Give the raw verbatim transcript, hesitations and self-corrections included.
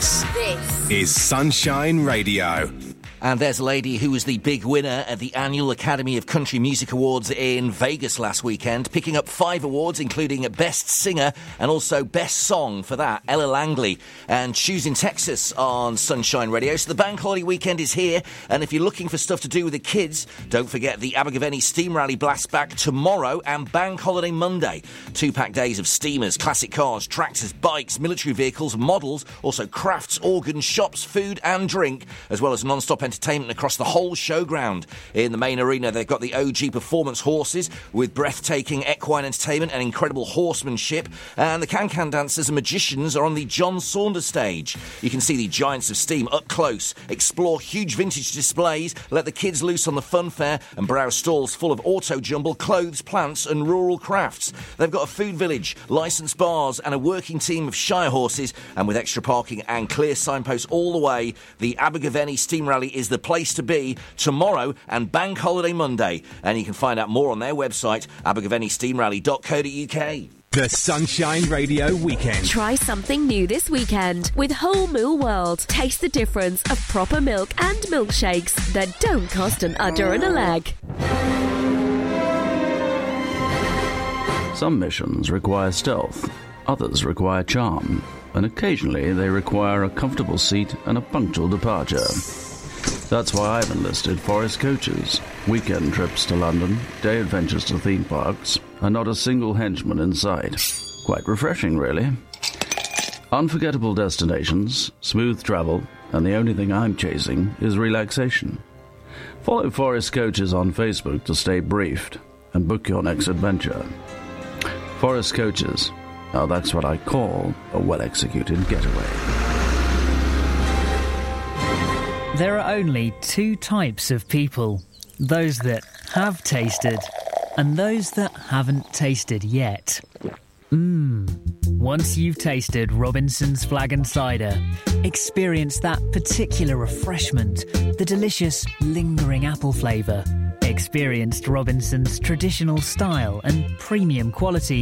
This, this is Sunshine Radio. And there's a lady who was the big winner at the annual Academy of Country Music Awards in Vegas last weekend, picking up five awards, including Best Singer and also Best Song for that, Ella Langley. And she's in Texas on Sunshine Radio. So the bank holiday weekend is here. And if you're looking for stuff to do with the kids, don't forget the Abergavenny Steam Rally blasts back tomorrow and Bank Holiday Monday. Two-pack days of steamers, classic cars, tractors, bikes, military vehicles, models, also crafts, organs, shops, food and drink, as well as non-stop entertainment across the whole showground. In the main arena, they've got the O G performance horses with breathtaking equine entertainment and incredible horsemanship. And the Can-Can dancers and magicians are on the John Saunders stage. You can see the Giants of Steam up close, explore huge vintage displays, let the kids loose on the fun fair and browse stalls full of auto jumble, clothes, plants and rural crafts. They've got a food village, licensed bars and a working team of Shire horses, and with extra parking and clear signposts all the way, the Abergavenny Steam Rally is the place to be tomorrow and Bank Holiday Monday. And you can find out more on their website, abergavenny steam rally dot co dot uk. The Sunshine Radio Weekend. Try something new this weekend with Whole Moo World. Taste the difference of proper milk and milkshakes that don't cost an udder and a leg. Some missions require stealth, others require charm, and occasionally they require a comfortable seat and a punctual departure. That's why I've enlisted Forest Coaches. Weekend trips to London, day adventures to theme parks, and not a single henchman in sight. Quite refreshing, really. Unforgettable destinations, smooth travel, and the only thing I'm chasing is relaxation. Follow Forest Coaches on Facebook to stay briefed and book your next adventure. Forest Coaches. Now that's what I call a well-executed getaway. There are only two types of people. Those that have tasted and those that haven't tasted yet. Mmm. Once you've tasted Robinson's Flag and Cider, experience that particular refreshment, the delicious, lingering apple flavour. Experienced Robinson's traditional style and premium quality